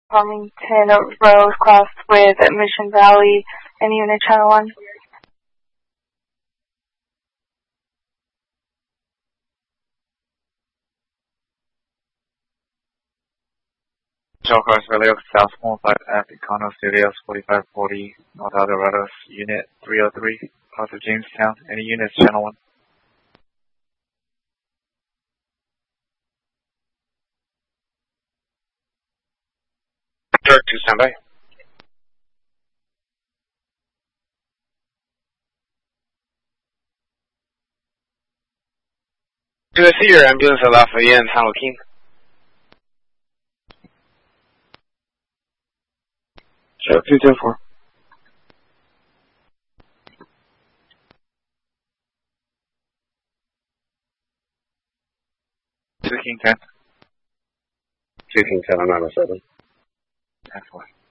Farmington Road cross with Mission Valley and unit channel 1. Shell cross Relay South 15 at Econo Studios 4540 North Aldorados, unit 303, cross of Jamestown. Any units, channel 1. Turk 2, standby. Do I see your ambulance at Lafayette and San Joaquin? Chuck 210-4. Two King 10. 2 King 10 on 907. 10-4.